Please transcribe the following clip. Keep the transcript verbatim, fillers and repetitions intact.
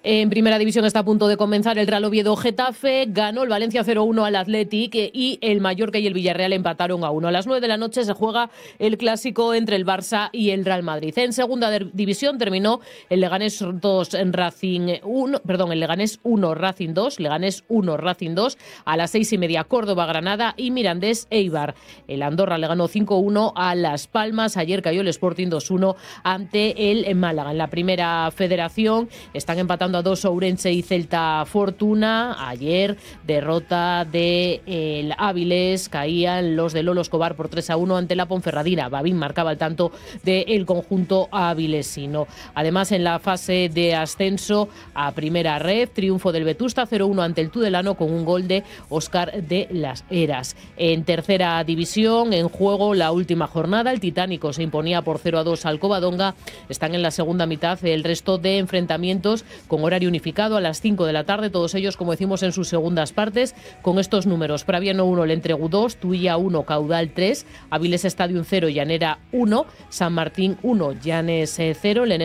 En primera división está a punto de comenzar el Real Oviedo-Getafe, ganó el Valencia cero uno al Athletic y el Mallorca y el Villarreal empataron a uno. A las nueve de la noche se juega el clásico entre el Barça y el Real Madrid. En segunda división terminó el Leganés dos en Racing uno, perdón, el Leganés uno, Racing dos, Leganés uno, Racing dos, a las seis y media Córdoba-Granada y Mirandés-Eibar. El Andorra le ganó cinco uno a Las Palmas, ayer cayó el Sporting dos uno ante el Málaga. En la primera federación están empatando a dos Ourense y Celta Fortuna. Ayer derrota de el Áviles, caían los de Lolo Escobar por tres a uno ante la Ponferradina. Babín marcaba el tanto del conjunto avilesino. Además, en la fase de ascenso a primera red, triunfo del Vetusta cero uno ante el Tudelano con un gol de Óscar de las Heras. En tercera división, en juego la última jornada, el Titánico se imponía por cero a dos al Covadonga. Están en la segunda mitad el resto de enfrentamientos con horario unificado a las cinco de la tarde, todos ellos, como decimos, en sus segundas partes, con estos números: Praviano uno, Lentregu dos, Tuilla uno, Caudal tres, Avilés Stadium cero, Llanera uno, San Martín uno, Llanes cero,